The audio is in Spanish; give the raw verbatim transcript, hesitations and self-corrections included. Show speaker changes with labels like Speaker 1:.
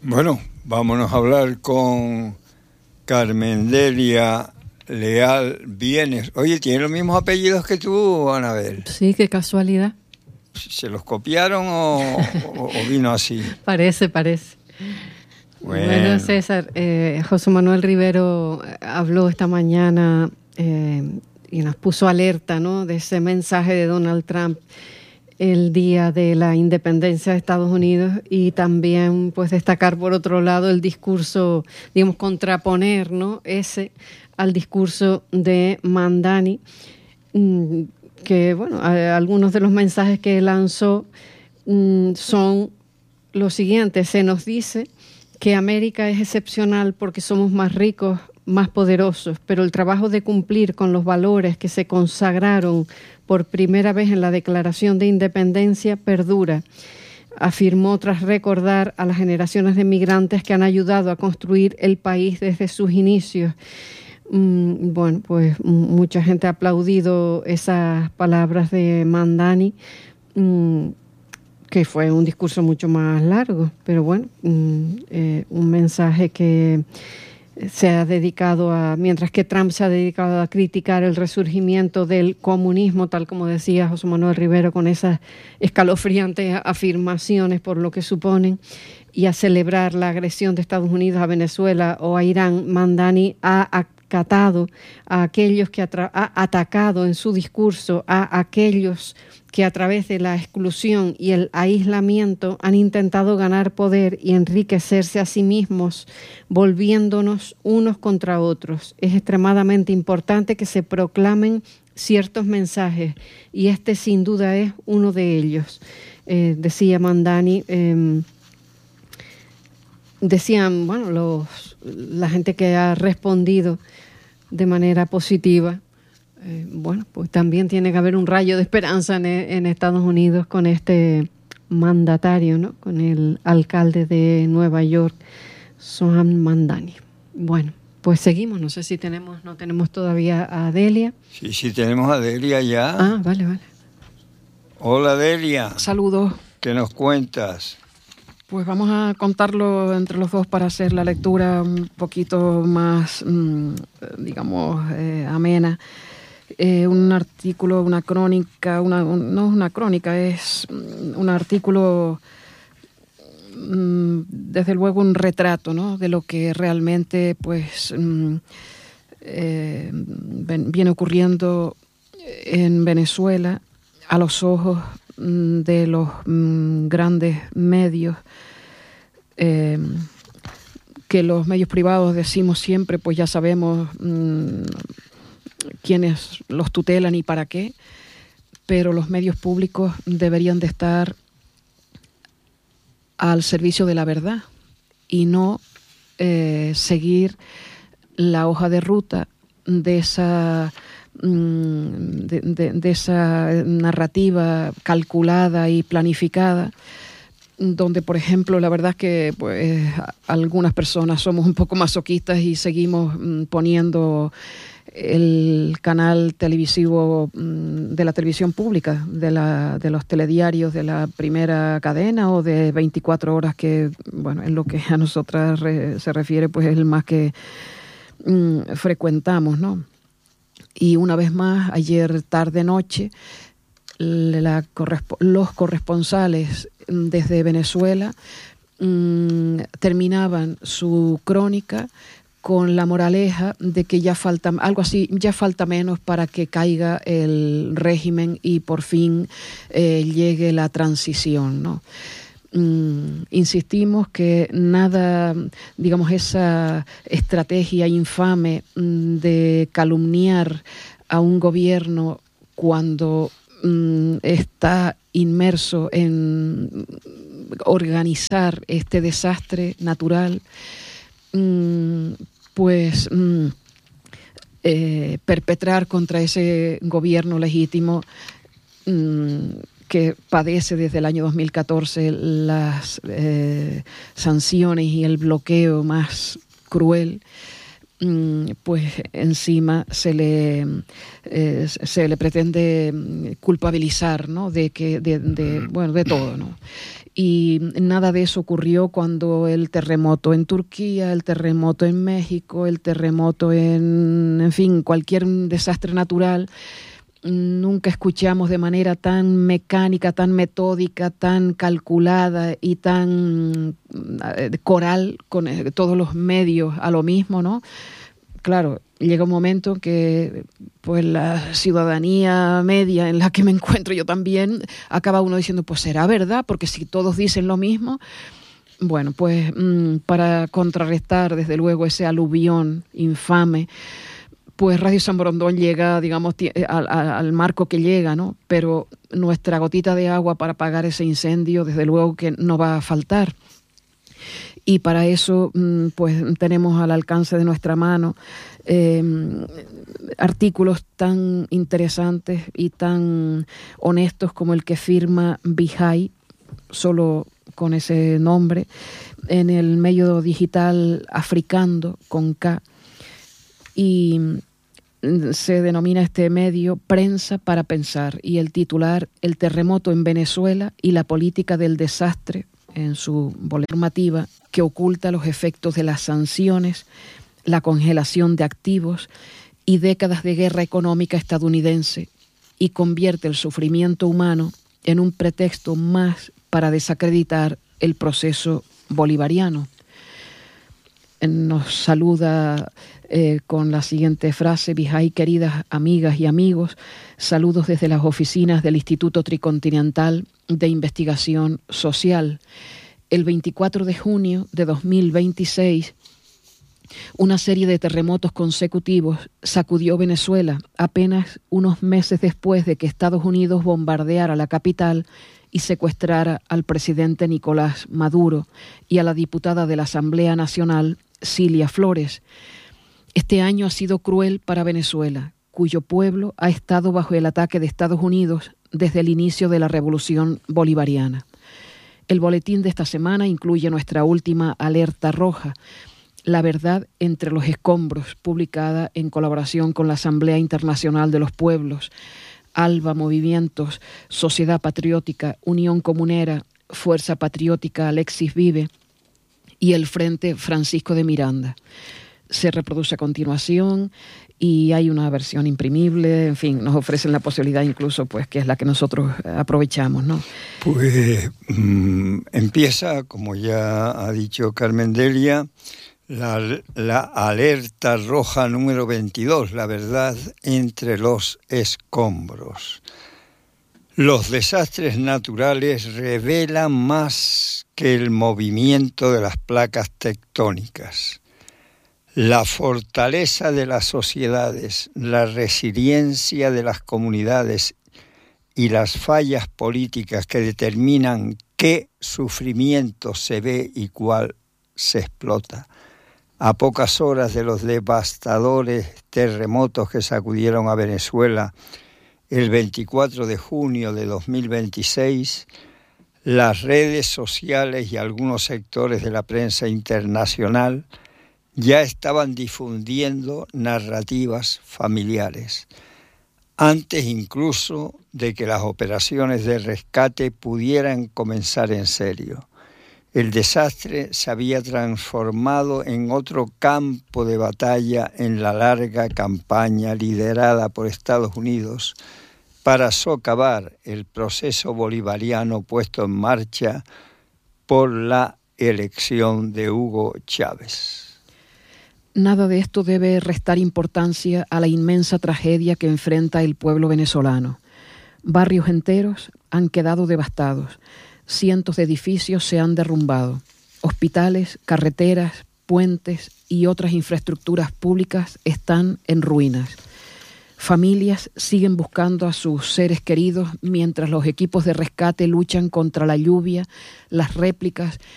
Speaker 1: Bueno, vámonos a hablar con Carmen Delia Leal Vienes. Oye, ¿tiene los mismos apellidos que tú, Anabel?
Speaker 2: Sí, qué casualidad.
Speaker 1: ¿Se los copiaron o, o, o vino así?
Speaker 2: Parece, parece. Bueno, bueno César, eh, José Manuel Rivero habló esta mañana eh, y nos puso alerta, ¿no?, de ese mensaje de Donald Trump el día de la independencia de Estados Unidos, y también pues destacar por otro lado el discurso, digamos, contraponer, ¿no?, ese al discurso de Mamdani, que bueno, algunos de los mensajes que lanzó mmm, son los siguientes. Se nos dice que América es excepcional porque somos más ricos, más poderosos, pero el trabajo de cumplir con los valores que se consagraron por primera vez en la Declaración de Independencia perdura, afirmó tras recordar a las generaciones de migrantes que han ayudado a construir el país desde sus inicios. Mm, bueno, pues mucha gente ha aplaudido esas palabras de Mamdani, mm, que fue un discurso mucho más largo, pero bueno, mm, eh, un mensaje que se ha dedicado a, mientras que Trump se ha dedicado a criticar el resurgimiento del comunismo, tal como decía José Manuel Rivero, con esas escalofriantes afirmaciones por lo que suponen, y a celebrar la agresión de Estados Unidos a Venezuela o a Irán, Mamdani ha acatado a aquellos que atra- ha atacado en su discurso a aquellos que a través de la exclusión y el aislamiento han intentado ganar poder y enriquecerse a sí mismos, volviéndonos unos contra otros. Es extremadamente importante que se proclamen ciertos mensajes, y este sin duda es uno de ellos. Eh, decía Mamdani, eh, decían, bueno, los, la gente que ha respondido de manera positiva, Eh, bueno, pues también tiene que haber un rayo de esperanza en, en Estados Unidos con este mandatario, ¿no?, con el alcalde de Nueva York, Zohran Mamdani. Bueno, pues seguimos. No sé si tenemos, no tenemos todavía a Delia.
Speaker 1: Sí, sí, tenemos a Delia ya.
Speaker 2: Ah, vale, vale.
Speaker 1: Hola, Delia.
Speaker 3: Saludos.
Speaker 1: ¿Qué nos cuentas?
Speaker 3: Pues vamos a contarlo entre los dos para hacer la lectura un poquito más, mmm, digamos, eh, amena. Eh, un artículo, una crónica, una, un, no es una crónica, es un artículo, mmm, desde luego un retrato, ¿no?, de lo que realmente pues mmm, eh, ven, viene ocurriendo en Venezuela a los ojos mmm, de los mmm, grandes medios, eh, que los medios privados decimos siempre, pues ya sabemos mmm, quiénes los tutelan y para qué, pero los medios públicos deberían de estar al servicio de la verdad y no eh, seguir la hoja de ruta de esa, de, de, de esa narrativa calculada y planificada, donde, por ejemplo, la verdad es que pues, algunas personas somos un poco masoquistas y seguimos mm, poniendo el canal televisivo de la televisión pública, de, la, de los telediarios de la primera cadena o de veinticuatro horas, que, bueno, en lo que a nosotras re, se refiere, pues es el más que mm, frecuentamos, ¿no? Y una vez más, ayer tarde-noche, la, los corresponsales desde Venezuela mmm, terminaban su crónica con la moraleja de que ya falta, algo así, ya falta menos para que caiga el régimen y por fin eh, llegue la transición, ¿no? Mm, insistimos que nada, digamos, esa estrategia infame mm, de calumniar a un gobierno cuando mm, está inmerso en organizar este desastre natural, mm, pues mm, eh, perpetrar contra ese gobierno legítimo mm, que padece desde el año dos mil catorce las eh, sanciones y el bloqueo más cruel, mm, pues encima se le eh, se le pretende culpabilizar, ¿no?, de que de, de bueno de todo, ¿no? Y nada de eso ocurrió cuando el terremoto en Turquía, el terremoto en México, el terremoto en, en fin, cualquier desastre natural. Nunca escuchamos de manera tan mecánica, tan metódica, tan calculada y tan coral, con todos los medios a lo mismo, ¿no? Claro, llega un momento que pues la ciudadanía media en la que me encuentro yo también, acaba uno diciendo, pues será verdad, porque si todos dicen lo mismo. Bueno, pues mmm, para contrarrestar desde luego ese aluvión infame, pues Radio San Borondón llega, digamos, al, al marco que llega, ¿no? Pero nuestra gotita de agua para apagar ese incendio, desde luego que no va a faltar. Y para eso, pues tenemos al alcance de nuestra mano eh, artículos tan interesantes y tan honestos como el que firma Vijay, solo con ese nombre, en el medio digital Africando, con K, y se denomina este medio Prensa para Pensar, y el titular, El terremoto en Venezuela y la política del desastre, en su normativa que oculta los efectos de las sanciones, la congelación de activos y décadas de guerra económica estadounidense, y convierte el sufrimiento humano en un pretexto más para desacreditar el proceso bolivariano. Nos saluda eh, con la siguiente frase: Vijay, queridas amigas y amigos, saludos desde las oficinas del Instituto Tricontinental de Investigación Social. El veinticuatro de junio de dos mil veintiséis, una serie de terremotos consecutivos sacudió Venezuela apenas unos meses después de que Estados Unidos bombardeara la capital y secuestrara al presidente Nicolás Maduro y a la diputada de la Asamblea Nacional, Cilia Flores. Este año ha sido cruel para Venezuela, cuyo pueblo ha estado bajo el ataque de Estados Unidos desde el inicio de la Revolución Bolivariana. El boletín de esta semana incluye nuestra última alerta roja, La verdad entre los escombros, publicada en colaboración con la Asamblea Internacional de los Pueblos, ALBA Movimientos, Sociedad Patriótica, Unión Comunera, Fuerza Patriótica Alexis Vive y el Frente Francisco de Miranda. Se reproduce a continuación y hay una versión imprimible, en fin, nos ofrecen la posibilidad incluso, pues, que es la que nosotros aprovechamos, ¿no?
Speaker 1: Pues mmm, empieza, como ya ha dicho Carmen Delia, la, la alerta roja número veintidós, la verdad entre los escombros. Los desastres naturales revelan más que el movimiento de las placas tectónicas. La fortaleza de las sociedades, la resiliencia de las comunidades y las fallas políticas que determinan qué sufrimiento se ve y cuál se explota. A pocas horas de los devastadores terremotos que sacudieron a Venezuela el veinticuatro de junio de dos mil veintiséis, las redes sociales y algunos sectores de la prensa internacional ya estaban difundiendo narrativas familiares, antes incluso de que las operaciones de rescate pudieran comenzar en serio. El desastre se había transformado en otro campo de batalla en la larga campaña liderada por Estados Unidos para socavar el proceso bolivariano puesto en marcha por la elección de Hugo Chávez.
Speaker 3: Nada de esto debe restar importancia a la inmensa tragedia que enfrenta el pueblo venezolano. Barrios enteros han quedado devastados, cientos de edificios se han derrumbado, hospitales, carreteras, puentes y otras infraestructuras públicas están en ruinas. Familias siguen buscando a sus seres queridos mientras los equipos de rescate luchan contra la lluvia, las réplicas